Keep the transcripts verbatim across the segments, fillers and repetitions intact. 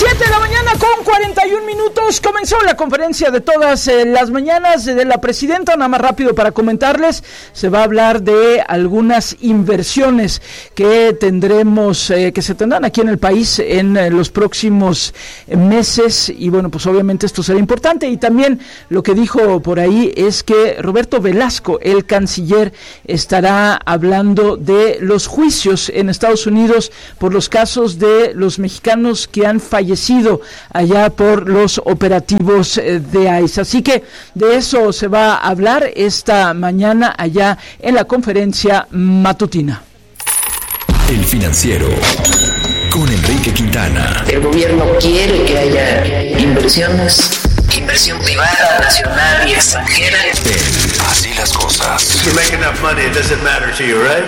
siete de la mañana con cuarenta y un minutos, comenzó la conferencia de todas eh, las mañanas de la presidenta. Nada más rápido para comentarles, se va a hablar de algunas inversiones que tendremos, eh, que se tendrán aquí en el país en eh, los próximos eh, meses, y bueno, pues obviamente esto será importante. Y también lo que dijo por ahí es que Roberto Velasco, el canciller, estará hablando de los juicios en Estados Unidos por los casos de los mexicanos que han fallecido allá por los operativos de ICE. Así que de eso se va a hablar esta mañana allá en la conferencia matutina. El Financiero con Enrique Quintana. El gobierno quiere que haya inversiones, inversión privada, nacional y extranjera. En Así las Cosas. You make enough money, it doesn't matter to you, right?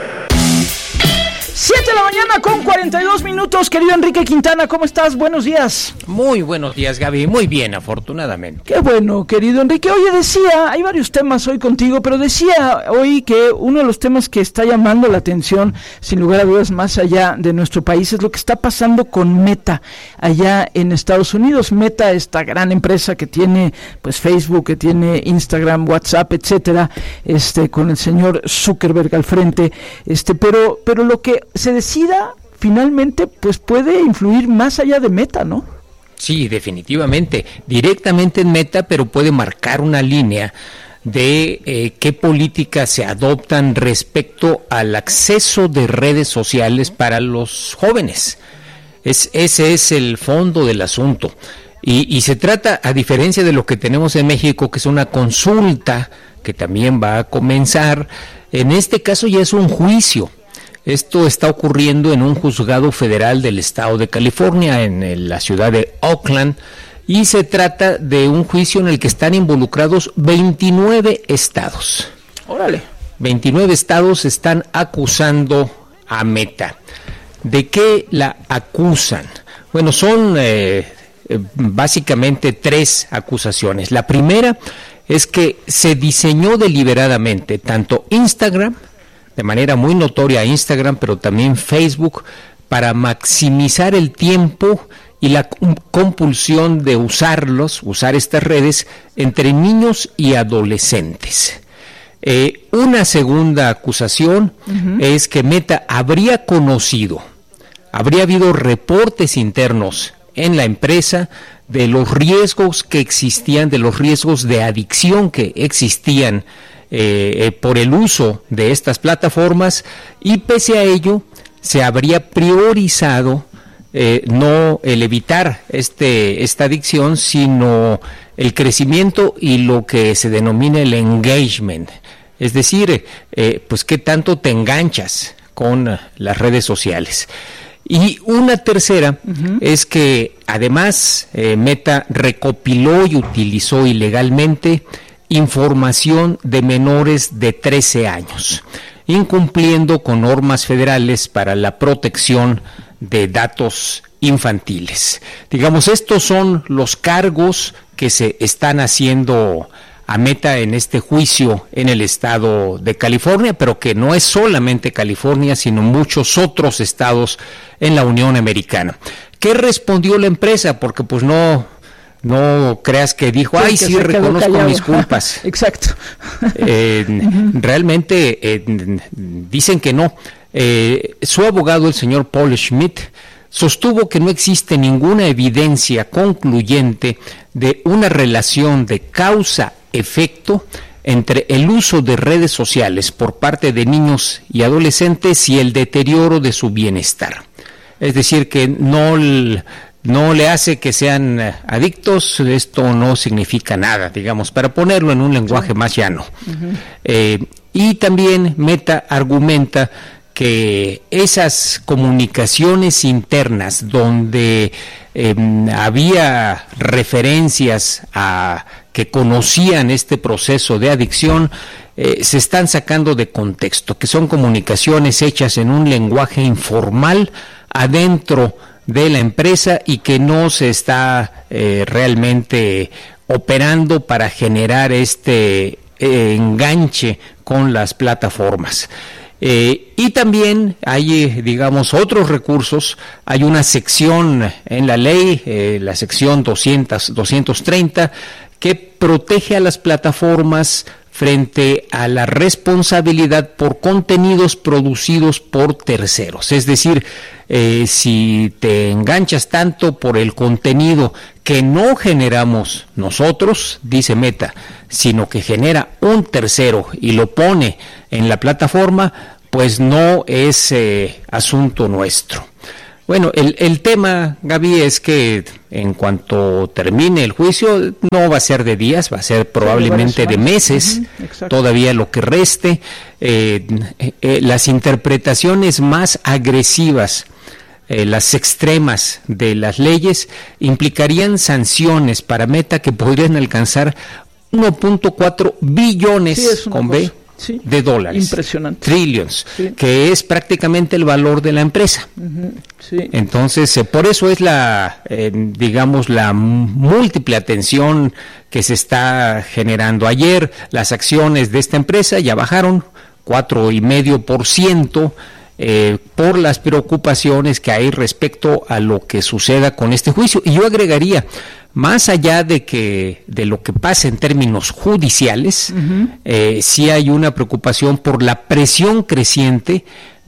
siete de la mañana con cuarenta y dos minutos, querido Enrique Quintana, ¿cómo estás? Buenos días. Muy buenos días, Gaby, muy bien, afortunadamente. Qué bueno, querido Enrique. Oye, decía, hay varios temas hoy contigo, pero decía hoy que uno de los temas que está llamando la atención, sin lugar a dudas, más allá de nuestro país, es lo que está pasando con Meta, allá en Estados Unidos. Meta, esta gran empresa que tiene, pues, Facebook, que tiene Instagram, WhatsApp, etcétera, este, con el señor Zuckerberg al frente, este, pero, pero lo que se decida finalmente pues puede influir más allá de Meta, ¿no? Sí, definitivamente, directamente en Meta, pero puede marcar una línea de eh, qué políticas se adoptan respecto al acceso de redes sociales para los jóvenes. Es, ese es el fondo del asunto. Y, y se trata, a diferencia de lo que tenemos en México, que es una consulta que también va a comenzar, en este caso ya es un juicio. Esto está ocurriendo en un juzgado federal del estado de California, en la ciudad de Oakland, y se trata de un juicio en el que están involucrados veintinueve estados. Órale. veintinueve estados están acusando a Meta. ¿De qué la acusan? Bueno, son eh, básicamente tres acusaciones. La primera es que se diseñó deliberadamente tanto Instagram, de manera muy notoria Instagram, pero también Facebook, para maximizar el tiempo y la compulsión de usarlos, usar estas redes, entre niños y adolescentes. Eh, una segunda acusación uh-huh. es que Meta habría conocido, habría habido reportes internos en la empresa de los riesgos que existían, de los riesgos de adicción que existían Eh, eh, por el uso de estas plataformas, y pese a ello se habría priorizado eh, no el evitar este esta adicción, sino el crecimiento y lo que se denomina el engagement, es decir, eh, pues qué tanto te enganchas con las redes sociales. Y una tercera uh-huh. es que además eh, Meta recopiló y utilizó ilegalmente información de menores de trece años, incumpliendo con normas federales para la protección de datos infantiles. Digamos, estos son los cargos que se están haciendo a Meta en este juicio en el estado de California, pero que no es solamente California, sino muchos otros estados en la Unión Americana. ¿Qué respondió la empresa? Porque pues no... No creas que dijo, ay, sí, reconozco mis culpas. Exacto. Eh, uh-huh. Realmente eh, dicen que no. Eh, su abogado, el señor Paul Schmidt, sostuvo que no existe ninguna evidencia concluyente de una relación de causa-efecto entre el uso de redes sociales por parte de niños y adolescentes y el deterioro de su bienestar. Es decir, que no... no le hace que sean adictos, esto no significa nada, digamos, para ponerlo en un lenguaje sí. más llano. Uh-huh. Eh, y también Meta argumenta que esas comunicaciones internas donde eh, había referencias a que conocían este proceso de adicción, eh, se están sacando de contexto, que son comunicaciones hechas en un lenguaje informal adentro de la empresa y que no se está eh, realmente operando para generar este eh, enganche con las plataformas. Eh, y también hay, eh, digamos, otros recursos. Hay una sección en la ley, eh, la sección doscientos, doscientos treinta, que protege a las plataformas frente a la responsabilidad por contenidos producidos por terceros. Es decir, eh, si te enganchas tanto por el contenido que no generamos nosotros, dice Meta, sino que genera un tercero y lo pone en la plataforma, pues no es eh, asunto nuestro. Bueno, el, el tema, Gaby, es que en cuanto termine el juicio, no va a ser de días, va a ser probablemente de meses, uh-huh, todavía lo que reste. Eh, eh, las interpretaciones más agresivas, eh, las extremas de las leyes, implicarían sanciones para Meta que podrían alcanzar uno punto cuatro billones, sí, con B, sí, de dólares. Impresionante. Trillions, sí, que es prácticamente el valor de la empresa. Uh-huh, sí. Entonces, eh, por eso es la, eh, digamos, la múltiple atención que se está generando. Ayer las acciones de esta empresa ya bajaron cuatro y medio por ciento. Eh, por las preocupaciones que hay respecto a lo que suceda con este juicio. Y yo agregaría, más allá de que de lo que pasa en términos judiciales, uh-huh, eh, sí hay una preocupación por la presión creciente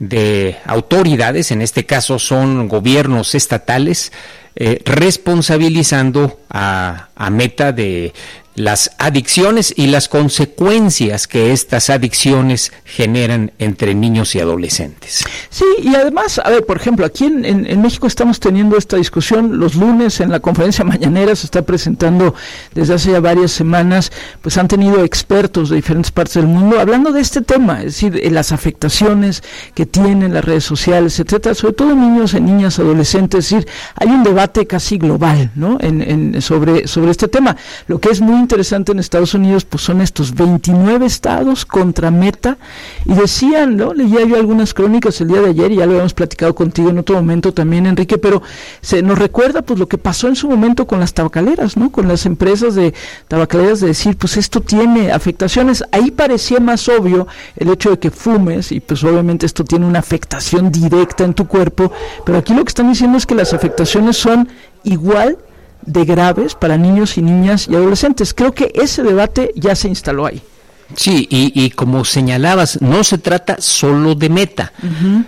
de autoridades, en este caso son gobiernos estatales, eh, responsabilizando a, a Meta de las adicciones y las consecuencias que estas adicciones generan entre niños y adolescentes. Sí, y además, a ver, por ejemplo, aquí en, en, en México estamos teniendo esta discusión los lunes en la conferencia mañanera, se está presentando desde hace ya varias semanas, pues han tenido expertos de diferentes partes del mundo hablando de este tema, es decir, de las afectaciones que tienen las redes sociales, etcétera, sobre todo niños y niñas, adolescentes, es decir, hay un debate casi global, ¿no?, en, en, sobre, sobre este tema. Lo que es muy interesante en Estados Unidos, pues son estos veintinueve estados contra Meta, y decían, ¿no?, leía yo algunas crónicas el día de ayer, y ya lo habíamos platicado contigo en otro momento también, Enrique, pero se nos recuerda pues lo que pasó en su momento con las tabacaleras, ¿no?, con las empresas de tabacaleras, de decir, pues esto tiene afectaciones. Ahí parecía más obvio el hecho de que fumes, y pues obviamente esto tiene una afectación directa en tu cuerpo, pero aquí lo que están diciendo es que las afectaciones son igual de graves para niños y niñas y adolescentes. Creo que ese debate ya se instaló ahí. Sí, y, y como señalabas, no se trata solo de Meta. Uh-huh.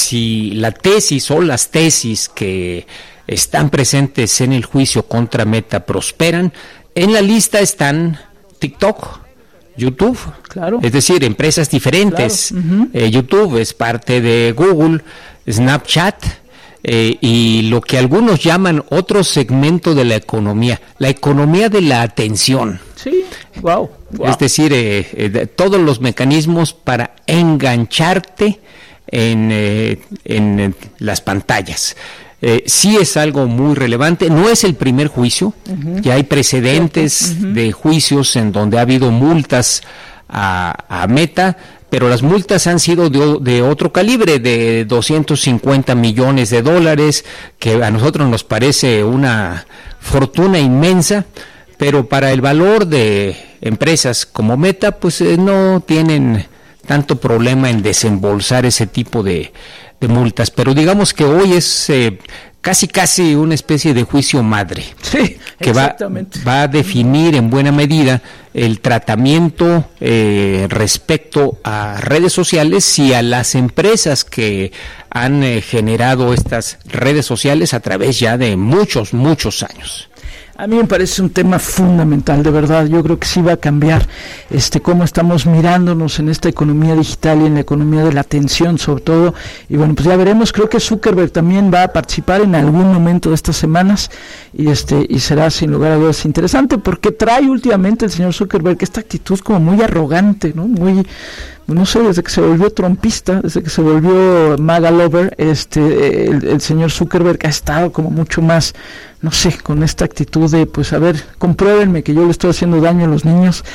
Si la tesis o las tesis que están presentes en el juicio contra Meta prosperan, en la lista están TikTok, YouTube, claro, es decir, empresas diferentes. Claro. Uh-huh. eh, YouTube es parte de Google, Snapchat, Eh, y lo que algunos llaman otro segmento de la economía, la economía de la atención. Sí, wow. wow. Es decir, eh, eh, de, todos los mecanismos para engancharte en, eh, en, en las pantallas. Eh, sí es algo muy relevante, no es el primer juicio, uh-huh, ya hay precedentes uh-huh, de juicios en donde ha habido multas a, a Meta, pero las multas han sido de, de otro calibre, de doscientos cincuenta millones de dólares, que a nosotros nos parece una fortuna inmensa, pero para el valor de empresas como Meta, pues eh, no tienen tanto problema en desembolsar ese tipo de, de multas. Pero digamos que hoy es eh, casi casi una especie de juicio madre, sí, que va, va a definir en buena medida el tratamiento eh, respecto a redes sociales y a las empresas que han eh, generado estas redes sociales a través ya de muchos, muchos años. A mí me parece un tema fundamental, de verdad. Yo creo que sí va a cambiar este cómo estamos mirándonos en esta economía digital y en la economía de la atención, sobre todo. Y bueno, pues ya veremos. Creo que Zuckerberg también va a participar en algún momento de estas semanas, y este y será sin lugar a dudas interesante, porque trae últimamente el señor Zuckerberg esta actitud como muy arrogante, ¿no? Muy, no sé, desde que se volvió trompista, desde que se volvió MAGA lover, este, el, el señor Zuckerberg ha estado como mucho más, no sé, con esta actitud de, pues a ver, compruébenme que yo le estoy haciendo daño a los niños.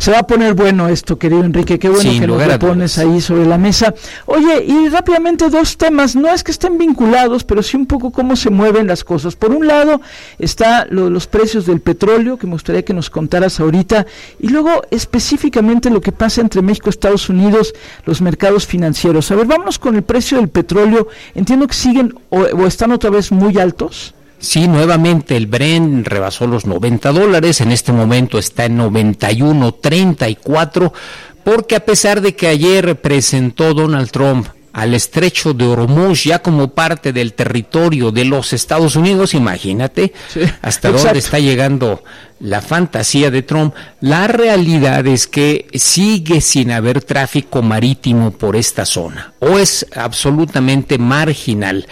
Se va a poner bueno esto, querido Enrique, qué bueno Sin que nos lo pones ahí sobre la mesa. Oye, y rápidamente dos temas, no es que estén vinculados, pero sí un poco cómo se mueven las cosas. Por un lado está lo, los precios del petróleo, que me gustaría que nos contaras ahorita, y luego específicamente lo que pasa entre México y Estados Unidos, los mercados financieros. A ver, vámonos con el precio del petróleo. Entiendo que siguen o, o están otra vez muy altos. Sí, nuevamente el Brent rebasó los noventa dólares, en este momento está en noventa y uno treinta y cuatro, porque a pesar de que ayer presentó Donald Trump al estrecho de Hormuz ya como parte del territorio de los Estados Unidos, imagínate sí, hasta exacto. dónde está llegando la fantasía de Trump. La realidad es que sigue sin haber tráfico marítimo por esta zona, o es absolutamente marginal.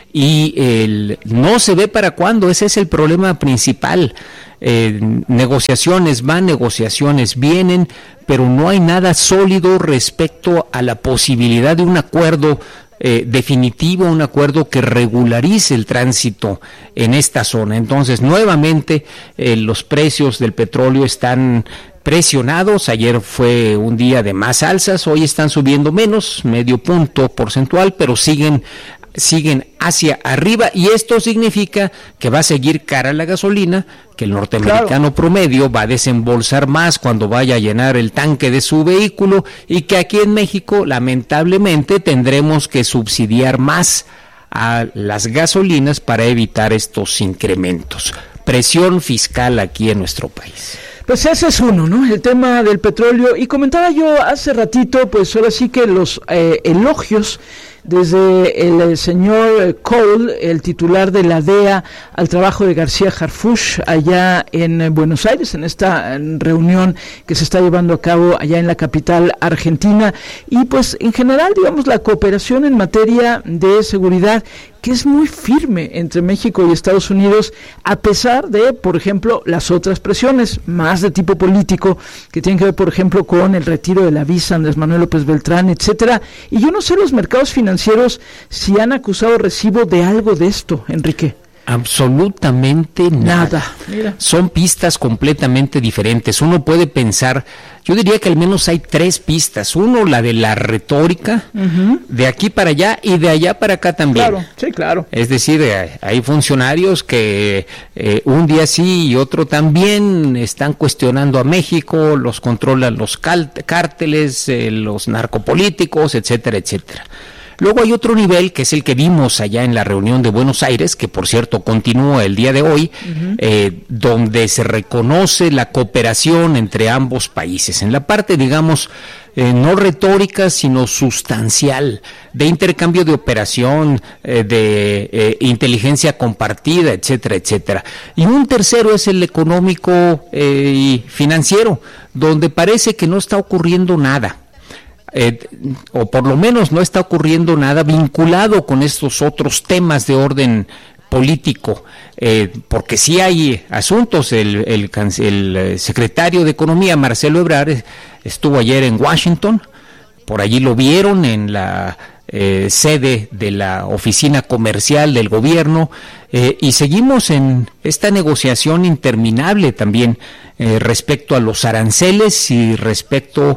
Y el, no se ve para cuándo, ese es el problema principal. Eh, negociaciones van, negociaciones vienen, pero no hay nada sólido respecto a la posibilidad de un acuerdo eh, definitivo, un acuerdo que regularice el tránsito en esta zona. Entonces, nuevamente, eh, los precios del petróleo están presionados. Ayer fue un día de más alzas, hoy están subiendo menos, medio punto porcentual, pero siguen siguen hacia arriba, y esto significa que va a seguir cara la gasolina, que el norteamericano claro. promedio va a desembolsar más cuando vaya a llenar el tanque de su vehículo, y que aquí en México lamentablemente tendremos que subsidiar más a las gasolinas para evitar estos incrementos. Presión fiscal aquí en nuestro país. Pues ese es uno, ¿no? El tema del petróleo. Y comentaba yo hace ratito, pues ahora sí que los eh, elogios desde el, el señor Cole, el titular de la D E A, al trabajo de García Harfuch allá en Buenos Aires, en esta reunión que se está llevando a cabo allá en la capital argentina, y pues en general, digamos, la cooperación en materia de seguridad, que es muy firme entre México y Estados Unidos, a pesar de, por ejemplo, las otras presiones, más de tipo político, que tienen que ver, por ejemplo, con el retiro de la visa Andrés Manuel López Beltrán, etcétera. Y yo no sé los mercados financieros si han acusado recibo de algo de esto, Enrique. Absolutamente nada. nada. Mira. Son pistas completamente diferentes. Uno puede pensar, yo diría que al menos hay tres pistas. Uno, la de la retórica, uh-huh. de aquí para allá y de allá para acá también. Claro, sí, claro. Es decir, hay funcionarios que eh, un día sí y otro también están cuestionando a México, los controlan los cárteles, eh, los narcopolíticos, etcétera, etcétera. Luego hay otro nivel, que es el que vimos allá en la reunión de Buenos Aires, que por cierto continúa el día de hoy, uh-huh. eh, donde se reconoce la cooperación entre ambos países, en la parte, digamos, eh, no retórica, sino sustancial, de intercambio de operación, eh, de eh, inteligencia compartida, etcétera, etcétera. Y un tercero es el económico eh, y financiero, donde parece que no está ocurriendo nada. Eh, o por lo menos no está ocurriendo nada vinculado con estos otros temas de orden político, eh, porque sí hay asuntos. El, el, el secretario de Economía, Marcelo Ebrard, estuvo ayer en Washington, por allí lo vieron en la eh, sede de la oficina comercial del gobierno, eh, y seguimos en esta negociación interminable también eh, respecto a los aranceles y respecto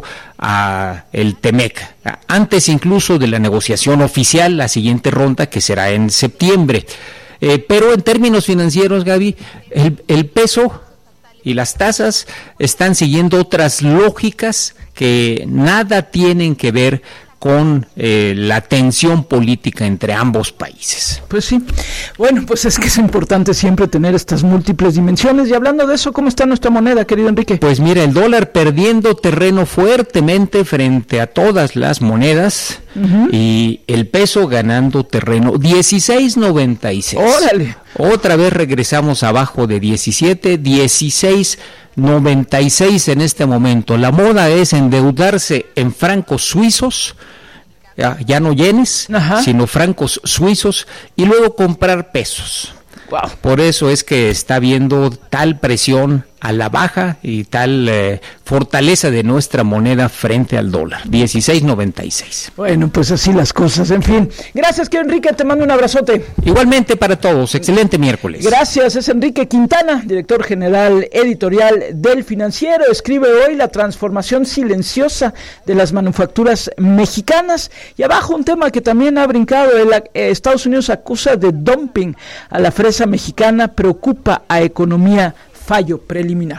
a el Temec, antes incluso de la negociación oficial, la siguiente ronda, que será en septiembre. Eh, pero en términos financieros, Gaby, el, el peso y las tasas están siguiendo otras lógicas que nada tienen que ver con eh, la tensión política entre ambos países. Pues sí, bueno, pues es que es importante siempre tener estas múltiples dimensiones. Y hablando de eso, ¿cómo está nuestra moneda, querido Enrique? Pues mira, el dólar perdiendo terreno fuertemente frente a todas las monedas, uh-huh. y el peso ganando terreno, dieciséis noventa y seis. ¡Órale! Otra vez regresamos abajo de diecisiete, dieciséis noventa y seis en este momento. La moda es endeudarse en francos suizos, ya, ya no yenes, ajá. sino francos suizos, y luego comprar pesos. Wow. Por eso es que está habiendo tal presión a la baja y tal eh, fortaleza de nuestra moneda frente al dólar, dieciséis noventa y seis. Bueno, pues así las cosas, en fin. Gracias, que Enrique, te mando un abrazote. Igualmente para todos, excelente miércoles. Gracias, es Enrique Quintana, director general editorial del Financiero. Escribe hoy la transformación silenciosa de las manufacturas mexicanas. Y abajo un tema que también ha brincado, el, eh, Estados Unidos acusa de dumping a la fresa mexicana, preocupa a economía, fallo preliminar.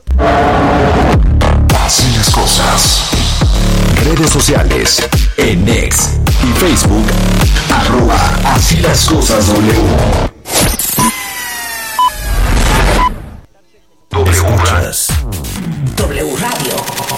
Así las cosas. Redes sociales, en X y Facebook, arroba Así las cosas W. W W Radio.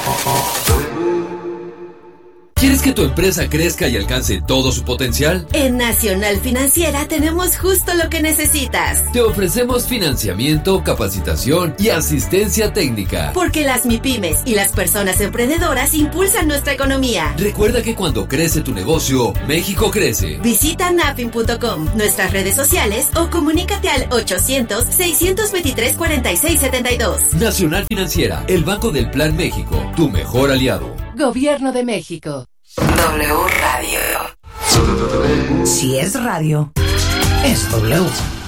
¿Quieres que tu empresa crezca y alcance todo su potencial? En Nacional Financiera tenemos justo lo que necesitas. Te ofrecemos financiamiento, capacitación y asistencia técnica. Porque las MIPYMES y las personas emprendedoras impulsan nuestra economía. Recuerda que cuando crece tu negocio, México crece. Visita nafin punto com, nuestras redes sociales o comunícate al ochocientos, seiscientos veintitrés, cuarenta y seis setenta y dos. Nacional Financiera, el Banco del Plan México, tu mejor aliado. Gobierno de México. W Radio. Si es radio, es W.